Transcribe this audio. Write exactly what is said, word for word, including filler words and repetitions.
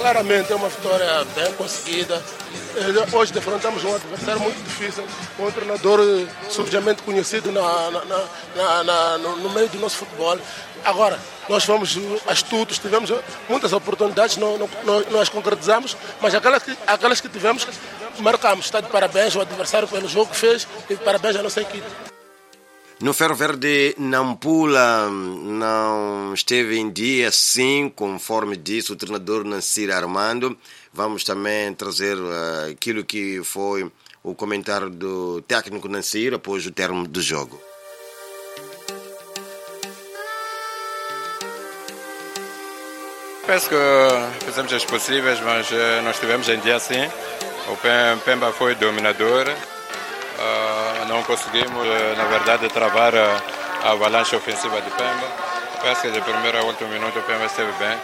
Claramente é uma vitória bem conseguida. Hoje defrontamos um adversário muito difícil, um treinador subjamente conhecido na, na, na, na, no, no meio do nosso futebol. Agora, nós fomos astutos, tivemos muitas oportunidades, não, não, não, não as concretizamos, mas aquelas que, aquelas que tivemos, marcamos. Está de parabéns ao adversário pelo jogo que fez e parabéns à nossa equipe. No Ferro Verde, Nampula não esteve em dia, sim, conforme disse o treinador Nassir Armando. Vamos também trazer uh, aquilo que foi o comentário do técnico Nassir após o termo do jogo. Penso que fizemos as possíveis, mas uh, nós estivemos em dia, sim. O Pemba foi dominador. Uh, não conseguimos, uh, na verdade, travar a, a avalanche ofensiva de Pemba. Penso que de primeiro a último minuto o Pemba esteve bem.